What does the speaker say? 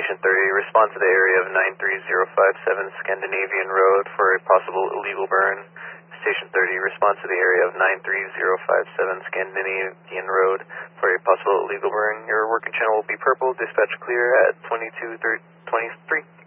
Station 30, respond to the area of 93057 Scandinavian Road for a possible illegal burn. Station 30, respond to the area of 93057 Scandinavian Road for a possible illegal burn. Your working channel will be purple, dispatch clear at 22:23.